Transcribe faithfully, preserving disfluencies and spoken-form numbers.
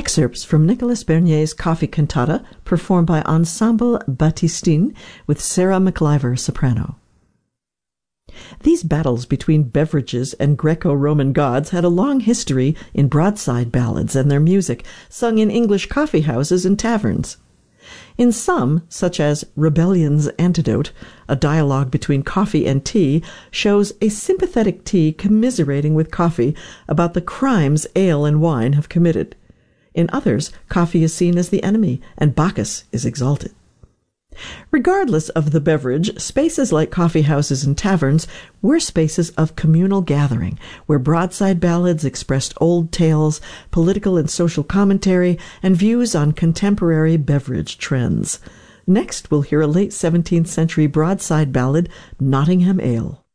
Excerpts from Nicolas Bernier's Coffee Cantata, performed by Ensemble Battistine with Sarah McLiver, soprano. These battles between beverages and Greco-Roman gods had a long history in broadside ballads and their music, sung in English coffee houses and taverns. In some, such as Rebellion's Antidote, a dialogue between coffee and tea shows a sympathetic tea commiserating with coffee about the crimes ale and wine have committed. In others, coffee is seen as the enemy, and Bacchus is exalted. Regardless of the beverage, spaces like coffee houses and taverns were spaces of communal gathering, where broadside ballads expressed old tales, political and social commentary, and views on contemporary beverage trends. Next, we'll hear a late seventeenth century broadside ballad, Nottingham Ale.